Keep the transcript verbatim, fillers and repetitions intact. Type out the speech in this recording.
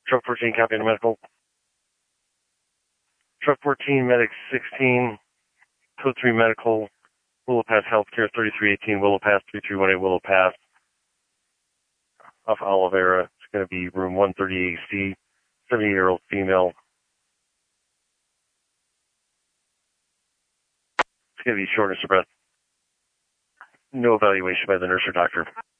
Truck fourteen, copy on medical. Truck fourteen, medic sixteen, code three medical, Willow Pass Healthcare, thirty-three eighteen, Willow Pass, three three one eight, Willow Pass, off Oliveira. It's going to be room one thirty A C, seventy-year-old female. It's going to be shortness of breath. No evaluation by the nurse or doctor.